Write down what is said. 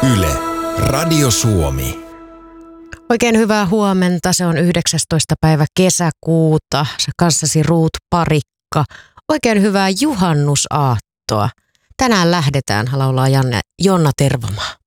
Yle, Radio Suomi. Oikein hyvää huomenta. Se on 19. päivä kesäkuuta. Se kanssasi Ruut Parikka. Oikein hyvää juhannusaattoa. Tänään lähdetään, laulaa Jonna Tervomaa.